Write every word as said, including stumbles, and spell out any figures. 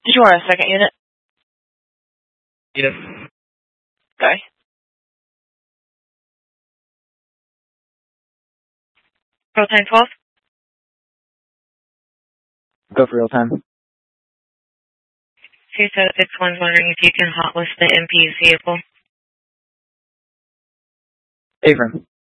Did you want a second unit? Yep. Okay. Real time twelve? Go for real time. two seven six one's wondering if you can hot list the M P's vehicle. Avram.